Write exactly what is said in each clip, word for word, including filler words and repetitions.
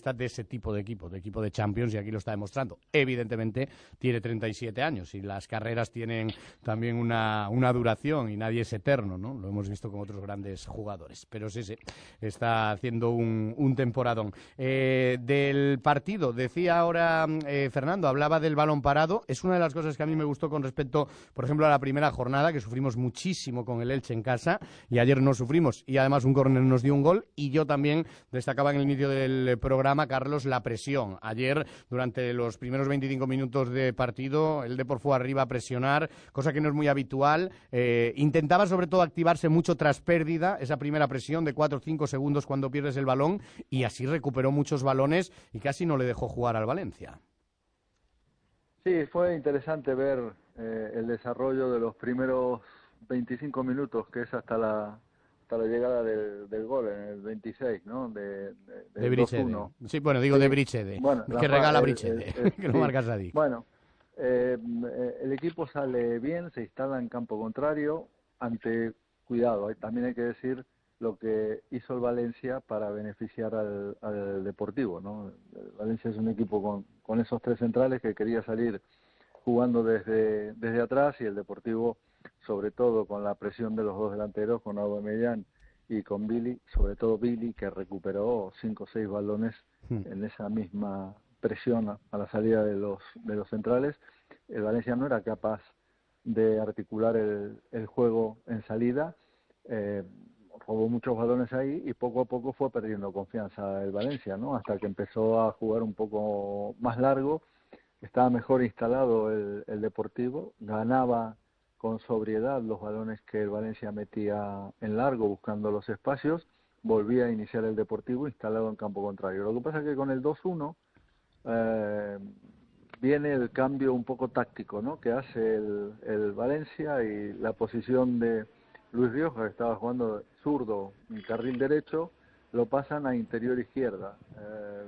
futbolista de ese tipo de equipo, de equipo de Champions, y aquí lo está demostrando. Evidentemente tiene treinta y siete años y las carreras tienen también una, una duración y nadie es eterno, ¿no? Lo hemos visto con otros grandes jugadores, pero sí, sí, está haciendo un, un temporadón. Eh, del partido, decía ahora eh, Fernando, hablaba del balón parado, es una de las cosas que a mí me gustó con respecto, por ejemplo, a la primera jornada, que sufrimos muchísimo con el Elche en casa, y ayer no sufrimos, y además un córner nos dio un gol, y yo también destacaba en el inicio del programa, Carlos, la presión. Ayer, durante los primeros veinticinco minutos de partido, el Depor fue arriba a presionar, cosa que no es muy habitual. Eh, intentaba sobre todo activarse mucho tras pérdida, esa primera presión de cuatro o cinco segundos cuando pierdes el balón, y así recuperó muchos balones y casi no le dejó jugar al Valencia. Sí, fue interesante ver eh, el desarrollo de los primeros veinticinco minutos, que es hasta la hasta la llegada del, del gol en el veintiséis, ¿no? De, de, De del dos Brichede. uno. Sí, bueno, digo Sí, de Brichede, bueno, que la, regala el, el, Brichede, el, que no sí. marca Sadik. Bueno, eh, el equipo sale bien, se instala en campo contrario, ante, cuidado, hay, también hay que decir lo que hizo el Valencia para beneficiar al, al Deportivo, ¿no? El Valencia es un equipo con, con esos tres centrales que quería salir jugando desde, desde atrás, y el Deportivo, sobre todo con la presión de los dos delanteros, con Aubameyang y con Billy, sobre todo Billy, que recuperó cinco o seis balones en esa misma presión a, a la salida de los, de los centrales. El Valencia no era capaz de articular el, el juego en salida, eh, robó muchos balones ahí y poco a poco fue perdiendo confianza el Valencia, ¿no? Hasta que empezó a jugar un poco más largo, estaba mejor instalado el, el Deportivo, ganaba con sobriedad los balones que el Valencia metía en largo buscando los espacios, volvía a iniciar el Deportivo instalado en campo contrario. Lo que pasa es que con el dos uno eh, viene el cambio un poco táctico, ¿no?, que hace el, el Valencia, y la posición de Luis Rioja, que estaba jugando zurdo en carril derecho, lo pasan a interior izquierda. Eh,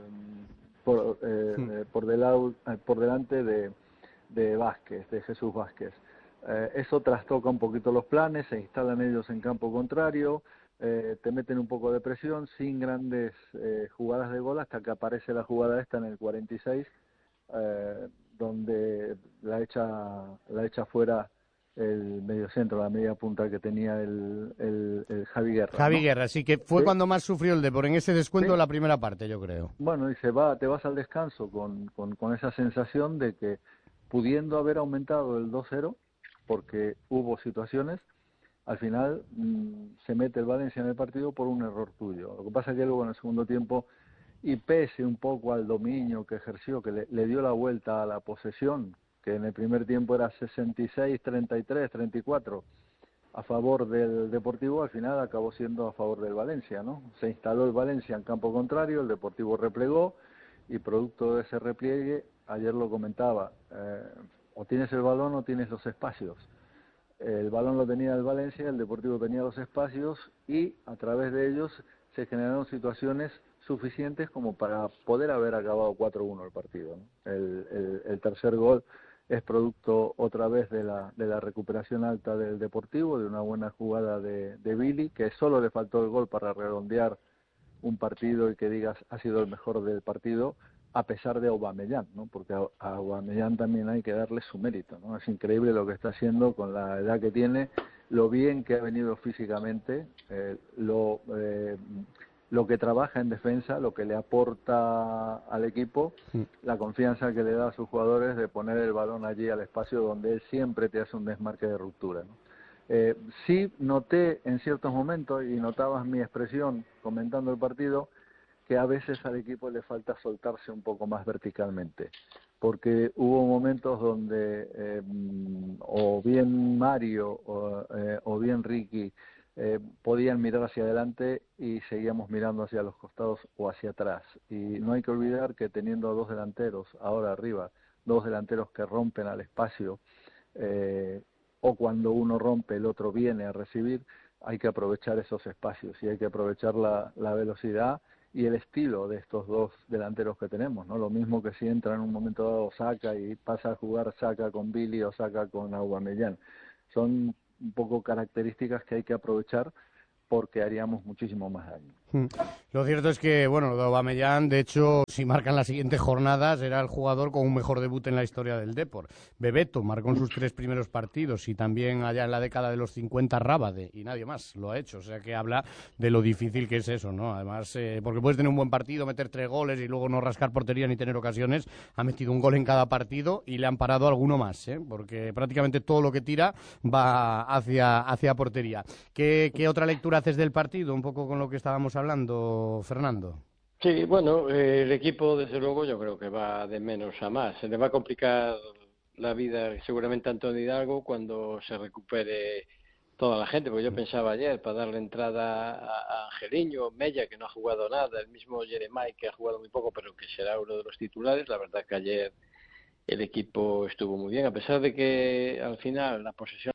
por, eh, eh, por, del lado, eh, por delante de, de Vázquez, de Jesús Vázquez. Eh, eso trastoca un poquito los planes, se instalan ellos en campo contrario, eh, te meten un poco de presión, sin grandes eh, jugadas de gol, hasta que aparece la jugada esta en el cuarenta y seis, eh, donde la echa, la echa fuera el mediocentro, la media punta que tenía el, el, el Javi Guerra, Javi ¿no? Guerra, sí, que fue Sí, cuando más sufrió el Depor, en ese descuento sí. de la primera parte, yo creo. Bueno, y se va, te vas al descanso con, con, con esa sensación de que, pudiendo haber aumentado el dos cero, porque hubo situaciones, al final mmm, se mete el Valencia en el partido por un error tuyo. Lo que pasa es que luego en el segundo tiempo, y pese un poco al dominio que ejerció, que le, le dio la vuelta a la posesión, que en el primer tiempo era sesenta y seis, treinta y tres, treinta y cuatro a favor del Deportivo, al final acabó siendo a favor del Valencia, ¿no? Se instaló el Valencia en campo contrario, el Deportivo replegó, y producto de ese repliegue, ayer lo comentaba, eh, o tienes el balón o tienes los espacios. El balón lo tenía el Valencia, el Deportivo tenía los espacios, y a través de ellos se generaron situaciones suficientes como para poder haber acabado cuatro uno el partido, ¿no? El, el, el tercer gol es producto otra vez de la, de la recuperación alta del Deportivo, de una buena jugada de, de Billy, que solo le faltó el gol para redondear un partido y que digas ha sido el mejor del partido, a pesar de Aubameyang, ¿no? Porque a, a Aubameyang también hay que darle su mérito, ¿no? Es increíble lo que está haciendo con la edad que tiene, lo bien que ha venido físicamente, eh, lo eh, lo que trabaja en defensa, lo que le aporta al equipo, la confianza que le da a sus jugadores de poner el balón allí al espacio donde él siempre te hace un desmarque de ruptura, ¿no? Eh, sí noté en ciertos momentos, y notabas mi expresión comentando el partido, que a veces al equipo le falta soltarse un poco más verticalmente, porque hubo momentos donde eh, o bien Mario o, eh, o bien Ricky eh, podían mirar hacia adelante y seguíamos mirando hacia los costados o hacia atrás. Y no hay que olvidar que teniendo a dos delanteros ahora arriba, dos delanteros que rompen al espacio, eh, o cuando uno rompe el otro viene a recibir, hay que aprovechar esos espacios y hay que aprovechar la, la velocidad y el estilo de estos dos delanteros que tenemos, ¿no? Lo mismo que si entra en un momento dado Saka y pasa a jugar Saka con Billy o Saka con Aubameyang. Son un poco características que hay que aprovechar porque haríamos muchísimo más daño. Lo cierto es que, bueno, lo de Aubameyang, de hecho, si marcan las siguientes jornadas, era el jugador con un mejor debut en la historia del Depor. Bebeto marcó en sus tres primeros partidos y también allá en la década de los cincuenta Rábade, y nadie más lo ha hecho. O sea que habla de lo difícil que es eso, ¿no? Además, eh, porque puedes tener un buen partido, meter tres goles y luego no rascar portería ni tener ocasiones. Ha metido un gol en cada partido y le han parado alguno más, ¿eh? Porque prácticamente todo lo que tira va hacia, hacia portería. ¿Qué, ¿Qué otra lectura haces del partido? Un poco con lo que estábamos hablando, Fernando. Sí, bueno, eh, el equipo desde luego yo creo que va de menos a más. Se le va a complicar la vida seguramente a Antonio Hidalgo cuando se recupere toda la gente, porque yo pensaba ayer para darle entrada a Angeliño, Mella, que no ha jugado nada, el mismo Jeremai, que ha jugado muy poco, pero que será uno de los titulares. La verdad que ayer el equipo estuvo muy bien, a pesar de que al final la posesión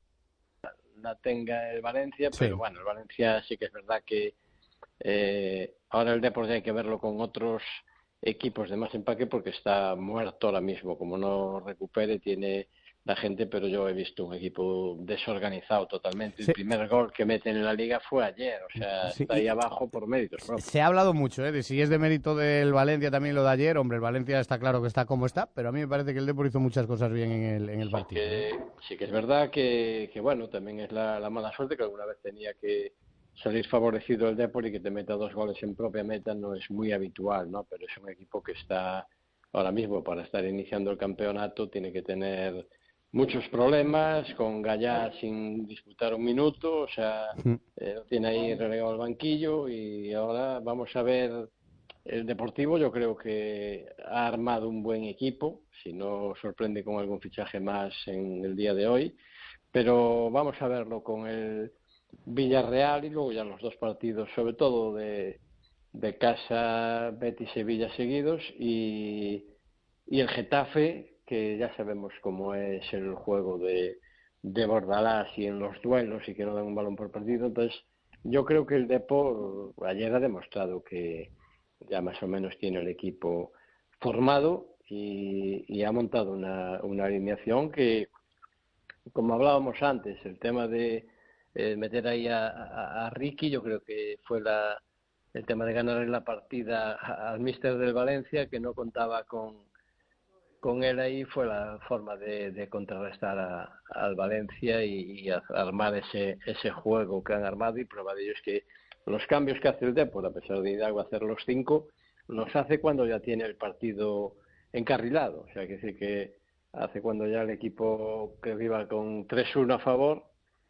la tenga el Valencia, sí. Pero bueno, el Valencia sí que es verdad que eh, ahora el Deportivo hay que verlo con otros equipos de más empaque porque está muerto ahora mismo, como no recupere tiene la gente, pero yo he visto un equipo desorganizado totalmente. Sí. El primer gol que meten en la Liga fue ayer, o sea, sí. Está ahí abajo por méritos propios. Se ha hablado mucho, ¿eh? De si es de mérito del Valencia también lo de ayer. Hombre, el Valencia está claro que está como está, pero a mí me parece que el Deportivo hizo muchas cosas bien en el, en el partido. Que, ¿eh? Sí que es verdad que, que bueno, también es la, la mala suerte que alguna vez tenía que salir favorecido el Depor y que te meta dos goles en propia meta no es muy habitual, ¿no? Pero es un equipo que está ahora mismo, para estar iniciando el campeonato, tiene que tener muchos problemas, con Gallá sin disputar un minuto, o sea, eh, lo tiene ahí relegado al banquillo, y ahora vamos a ver el Deportivo. Yo creo que ha armado un buen equipo, si no sorprende con algún fichaje más en el día de hoy, pero vamos a verlo con el Villarreal y luego ya los dos partidos, sobre todo de, de casa, Betis y Sevilla seguidos, y, y el Getafe, que ya sabemos cómo es el juego de, de Bordalás y en los duelos y que no dan un balón por partido. Entonces yo creo que el Depor ayer ha demostrado que ya más o menos tiene el equipo formado y, y ha montado una, una alineación que, como hablábamos antes, el tema de eh, meter ahí a, a, a Ricky, yo creo que fue la, el tema de ganar en la partida al míster del Valencia, que no contaba con con él ahí, fue la forma de, de contrarrestar a, al Valencia y, y armar ese ese juego que han armado. Y prueba de ello es que los cambios que hace el Depor, a pesar de Hidalgo hacer los cinco, los hace cuando ya tiene el partido encarrilado. O sea, que decir que hace cuando ya el equipo que viva con tres uno a favor.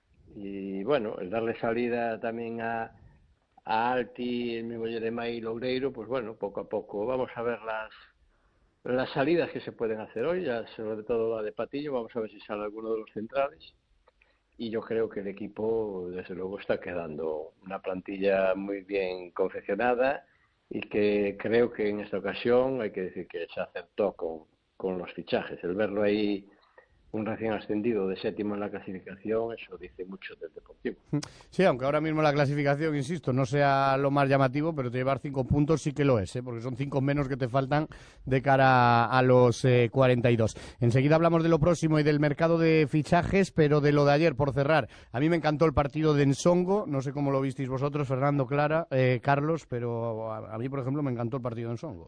Y bueno, el darle salida también a, a Alti, el mismo Jeremai y Loureiro, pues bueno, poco a poco vamos a ver las las salidas que se pueden hacer hoy, ya sobre todo la de Patiño. Vamos a ver si sale alguno de los centrales, y yo creo que el equipo desde luego está quedando una plantilla muy bien confeccionada, y que creo que en esta ocasión hay que decir que se acertó con, con los fichajes. El verlo ahí un recién ascendido de séptimo en la clasificación, eso dice mucho del Deportivo. Sí, aunque ahora mismo la clasificación, insisto, no sea lo más llamativo, pero te llevar cinco puntos sí que lo es, ¿eh? Porque son cinco menos que te faltan de cara a los eh, cuarenta y dos. Enseguida hablamos de lo próximo y del mercado de fichajes, pero de lo de ayer, por cerrar. A mí me encantó el partido de Ensongo, no sé cómo lo visteis vosotros, Fernando, Clara, eh, Carlos, pero a, a mí, por ejemplo, me encantó el partido de Ensongo.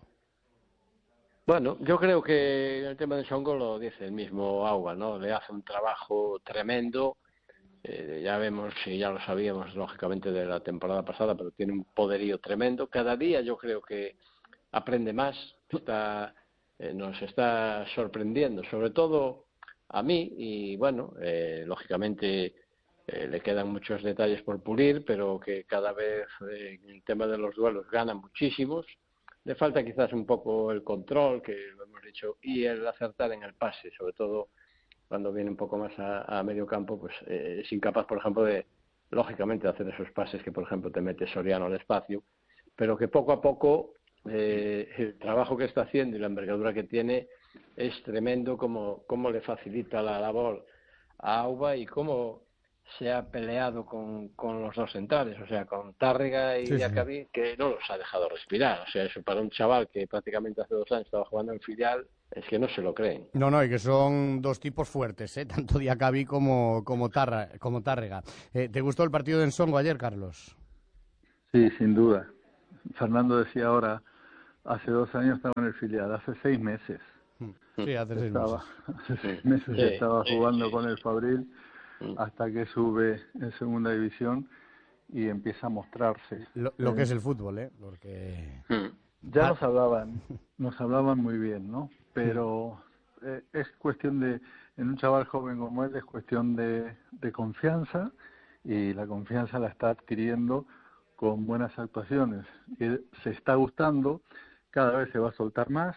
Bueno, yo creo que el tema de Songo lo dice el mismo Auba, ¿no? Le hace un trabajo tremendo. Eh, ya vemos, y ya lo sabíamos lógicamente de la temporada pasada, pero tiene un poderío tremendo. Cada día yo creo que aprende más, está, eh, nos está sorprendiendo, sobre todo a mí, y bueno, eh, lógicamente eh, le quedan muchos detalles por pulir, pero que cada vez eh, en el tema de los duelos gana muchísimos. Le falta quizás un poco el control, que lo hemos dicho, y el acertar en el pase, sobre todo cuando viene un poco más a, a medio campo, pues eh, es incapaz, por ejemplo, de, lógicamente, de hacer esos pases que, por ejemplo, te mete Soriano al espacio, pero que poco a poco eh, el trabajo que está haciendo y la envergadura que tiene es tremendo, como, como le facilita la labor a Auba y cómo se ha peleado con, con los dos centrales, o sea, con Tárrega y sí, Diacabí, sí. que no los ha dejado respirar. O sea, eso para un chaval que prácticamente hace dos años estaba jugando en filial, es que no se lo creen. No, no, y que son dos tipos fuertes, ¿eh? Tanto Diacabí como, como, Tarra, como Tárrega. Eh, ¿Te gustó el partido de Ensongo ayer, Carlos? Sí, sin duda. Fernando decía ahora, hace dos años estaba en el filial, hace seis meses. Sí, hace seis estaba, meses. hace seis meses Sí, estaba sí, jugando sí, con sí. el Fabril hasta que sube en segunda división y empieza a mostrarse. Lo, lo que Eh, es el fútbol, ¿eh? Porque... ya nos hablaban, nos hablaban muy bien, ¿no? Pero eh, es cuestión de, en un chaval joven como él, es cuestión de, de confianza, y la confianza la está adquiriendo con buenas actuaciones. Y se está gustando, cada vez se va a soltar más,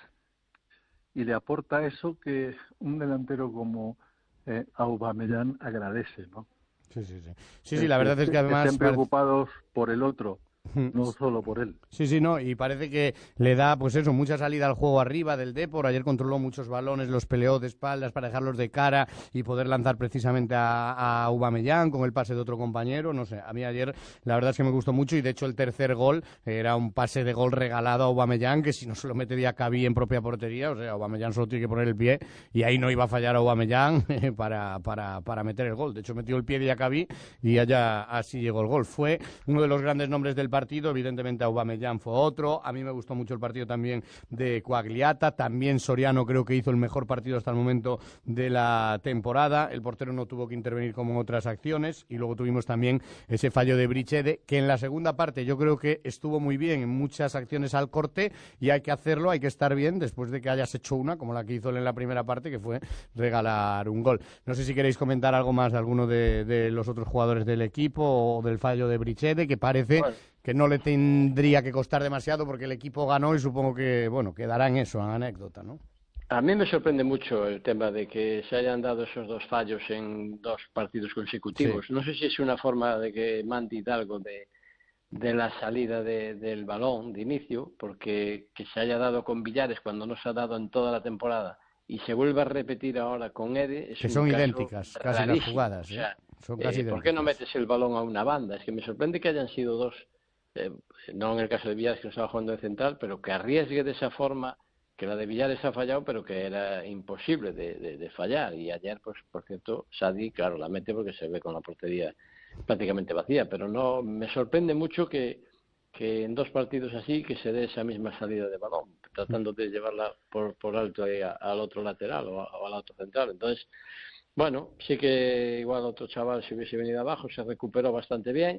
y le aporta eso que un delantero como eh, Aubameyang agradece, ¿no? Sí, sí, sí. Sí, sí, El la que, verdad es que que además estén parece... preocupados por el otro, no solo por él. Sí, sí, no, y parece que le da, pues eso, mucha salida al juego arriba del Depor. Ayer controló muchos balones, los peleó de espaldas para dejarlos de cara y poder lanzar precisamente a, a Aubameyang con el pase de otro compañero. No sé, a mí ayer la verdad es que me gustó mucho, y de hecho el tercer gol era un pase de gol regalado a Aubameyang, que si no se lo mete Diacabí en propia portería, o sea, Aubameyang solo tiene que poner el pie y ahí no iba a fallar Aubameyang para, para, para meter el gol. De hecho metió el pie Diacabí y allá así llegó el gol. Fue uno de los grandes nombres del partido, evidentemente Aubameyang fue otro. A mí me gustó mucho el partido también de Quagliata, también Soriano creo que hizo el mejor partido hasta el momento de la temporada. El portero no tuvo que intervenir como en otras acciones, y luego tuvimos también ese fallo de Brichede, que en la segunda parte yo creo que estuvo muy bien en muchas acciones al corte, y hay que hacerlo, hay que estar bien después de que hayas hecho una, como la que hizo él en la primera parte, que fue regalar un gol. No sé si queréis comentar algo más de alguno de, de los otros jugadores del equipo o del fallo de Brichede, que parece Bueno, que no le tendría que costar demasiado porque el equipo ganó, y supongo que, bueno, quedará en eso, en anécdota, ¿no? a mí me sorprende mucho el tema de que se hayan dado esos dos fallos en dos partidos Sí. consecutivos. No sé si es una forma de que mande algo de, de la salida de, del balón de inicio, porque que se haya dado con Villares cuando no se ha dado en toda la temporada y se vuelva a repetir ahora con Ede, es Que un son caso idénticas casi las rarísimo. O jugadas, ¿eh? sea, Son casi eh, ¿por qué no idénticas. metes el balón a una banda? Es que me sorprende que hayan sido dos, eh, no en el caso de Villares que no estaba jugando de central, pero que arriesgue de esa forma, que la de Villares ha fallado, pero que era imposible de, de, de fallar. Y ayer, pues por cierto, Sadi, claro, la mete porque se ve con la portería prácticamente vacía, pero no, me sorprende mucho que que en dos partidos así que se dé esa misma salida de balón, tratando de llevarla por, por alto ahí a, al otro lateral o, a, o al otro central. Entonces, bueno, sí que igual otro chaval si hubiese venido abajo se recuperó bastante bien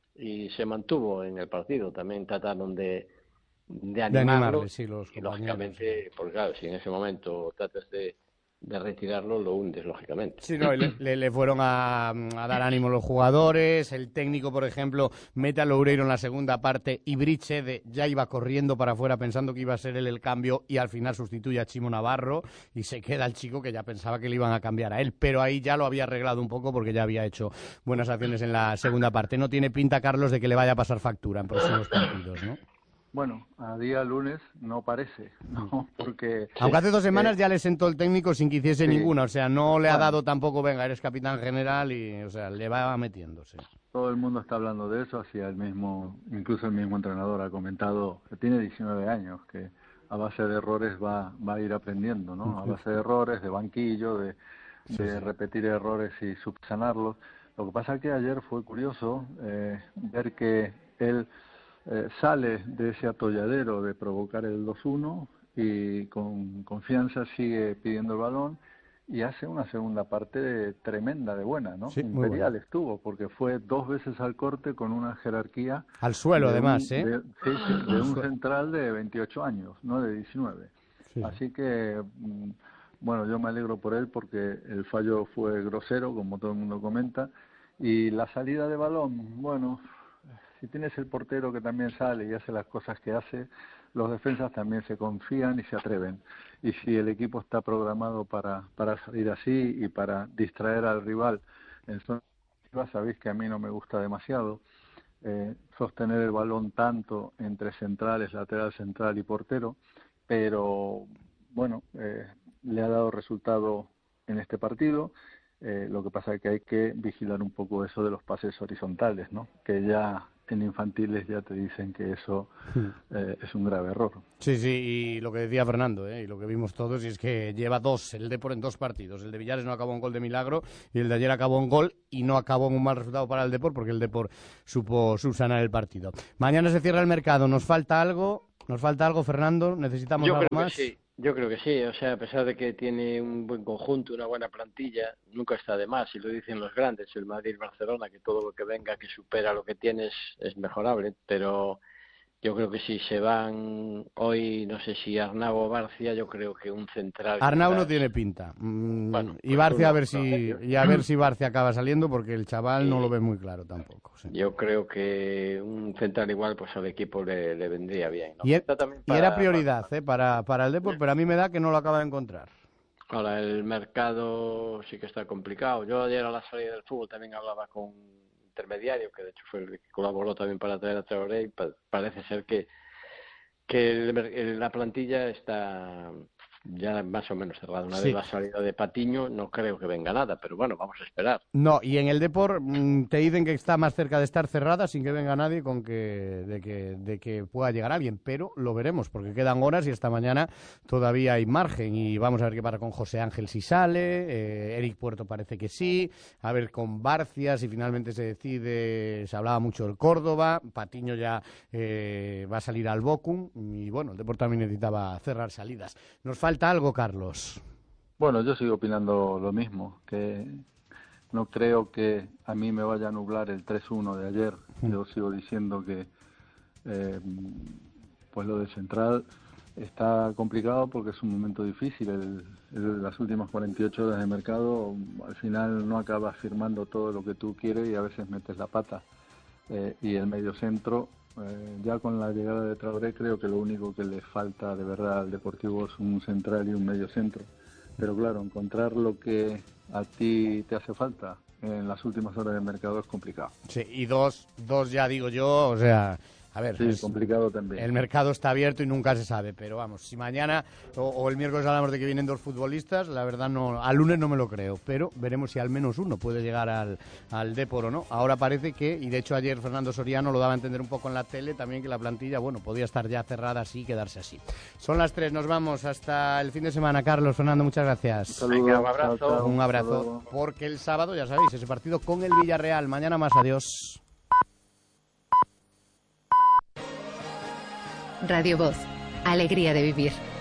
y se mantuvo en el partido. También trataron de, de De animarlo animarle, sí, los y compañeros. Sí. lógicamente, pues claro, si en ese momento tratas de, de retirarlo, lo hundes, lógicamente. Sí, no, y le, le, le fueron a, a dar ánimo los jugadores. El técnico, por ejemplo, mete a Loureiro en la segunda parte y Brichede ya iba corriendo para afuera pensando que iba a ser él el cambio, y al final sustituye a Chimo Navarro y se queda el chico que ya pensaba que le iban a cambiar a él. Pero ahí ya lo había arreglado un poco porque ya había hecho buenas acciones en la segunda parte. No tiene pinta, Carlos, de que le vaya a pasar factura en próximos partidos, ¿no? Bueno, a día lunes no parece, ¿no? Porque Aunque hace dos eh, semanas ya le sentó el técnico sin que hiciese sí, ninguna, o sea, no le ha bueno, dado tampoco, venga, eres capitán general, y, o sea, le va metiéndose. todo el mundo está hablando de eso, hacia el mismo, incluso el mismo entrenador ha comentado que tiene diecinueve años, que a base de errores va, va a ir aprendiendo, ¿no? A base de errores, de banquillo, de, Sí, de sí. repetir errores y subsanarlos. Lo que pasa es que ayer fue curioso eh, ver que él eh, sale de ese atolladero de provocar el dos uno y con confianza sigue pidiendo el balón y hace una segunda parte de, tremenda de buena, ¿no? Sí, muy buena. Imperial estuvo, porque fue dos veces al corte con una jerarquía Al suelo, de además, un, ¿eh? de, sí, sí, de Al un suelo. central de veintiocho años, no de diecinueve. Sí, sí. Así que, mm, bueno, yo me alegro por él porque el fallo fue grosero, como todo el mundo comenta, y la salida de balón, bueno, si tienes el portero que también sale y hace las cosas que hace, los defensas también se confían y se atreven. Y si el equipo está programado para, para salir así y para distraer al rival en zona ofensiva, sabéis que a mí no me gusta demasiado eh, sostener el balón tanto entre centrales, lateral central y portero, pero bueno, eh, le ha dado resultado en este partido. Eh, lo que pasa es que hay que vigilar un poco eso de los pases horizontales, ¿no? Que ya en infantiles ya te dicen que eso eh, es un grave error. Sí, sí, y lo que decía Fernando, ¿eh? Y lo que vimos todos, y es que lleva dos, el Depor en dos partidos. El de Villares no acabó en gol de milagro y el de ayer acabó en gol y no acabó en un mal resultado para el Depor porque el Depor supo subsanar el partido. Mañana se cierra el mercado, ¿nos falta algo? ¿Nos falta algo, Fernando? ¿Necesitamos Yo algo creo más? Que sí. Yo creo que sí, o sea, a pesar de que tiene un buen conjunto, una buena plantilla, nunca está de más, y lo dicen los grandes, el Madrid y el Barcelona, que todo lo que venga, que supera lo que tienes, es mejorable, pero yo creo que si se van hoy, no sé si Arnau o Barcia, yo creo que un central... Arnau quizás... no tiene pinta, mm, bueno, y pues Barcia uno, a ver si y a ver si Barcia acaba saliendo, porque el chaval y... no lo ve muy claro tampoco. Sí. Yo creo que un central igual pues al equipo le, le vendría bien, ¿no? Y, er, para, y era prioridad para, eh, para, para el Depor, pero a mí me da que no lo acaba de encontrar. Ahora, el mercado sí que está complicado. Yo ayer a la salida del fútbol también hablaba con intermediario, que de hecho fue el que colaboró también para traer a Traoré, y pa- parece ser que, que el, el, la plantilla está ya más o menos cerrada. Una sí. vez la salida de Patiño, no creo que venga nada, pero bueno, vamos a esperar. No, y en el Depor mmm, te dicen que está más cerca de estar cerrada sin que venga nadie con que de que de que pueda llegar alguien, pero lo veremos porque quedan horas y esta mañana todavía hay margen y vamos a ver qué pasa con José Ángel si sale, eh, Eric Puerto parece que sí, a ver con Barcia si finalmente se decide, se hablaba mucho del Córdoba, Patiño ya eh, va a salir al Bochum y bueno, el Depor también necesitaba cerrar salidas. Nos falta algo, Carlos. Bueno, yo sigo opinando lo mismo, que no creo que a mí me vaya a nublar el tres uno de ayer. Yo sigo diciendo que eh, pues lo de Central está complicado porque es un momento difícil. El, el, las últimas cuarenta y ocho horas de mercado, al final no acabas firmando todo lo que tú quieres y a veces metes la pata. Eh, y el mediocentro, eh, ya con la llegada de Traoré, creo que lo único que le falta de verdad al Deportivo es un central y un mediocentro. Pero claro, encontrar lo que a ti te hace falta en las últimas horas del mercado es complicado. Sí, y dos, dos ya digo yo, o sea, a ver, sí, es complicado también. El mercado está abierto y nunca se sabe, pero vamos, si mañana o, o el miércoles hablamos de que vienen dos futbolistas, la verdad no, al lunes no me lo creo, pero veremos si al menos uno puede llegar al, al Depor o no. Ahora parece que, y de hecho ayer Fernando Soriano lo daba a entender un poco en la tele, también que la plantilla, bueno, podía estar ya cerrada así y quedarse así. Son las tres, nos vamos hasta el fin de semana. Carlos, Fernando, muchas gracias. Un saludo, Venga, un abrazo. Chao, chao. Un abrazo, porque el sábado, ya sabéis, ese partido con el Villarreal. Mañana más, adiós. Radio Voz, alegría de vivir.